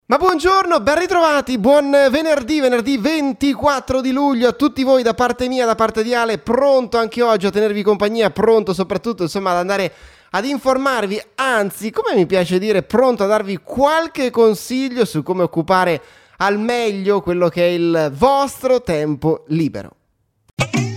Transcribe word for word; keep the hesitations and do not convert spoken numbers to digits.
Ma buongiorno, ben ritrovati, buon venerdì, venerdì ventiquattro di luglio a tutti voi da parte mia, da parte di Ale, pronto anche oggi a tenervi compagnia, pronto soprattutto insomma ad andare ad informarvi, anzi come mi piace dire, pronto a darvi qualche consiglio su come occupare al meglio quello che è il vostro tempo libero.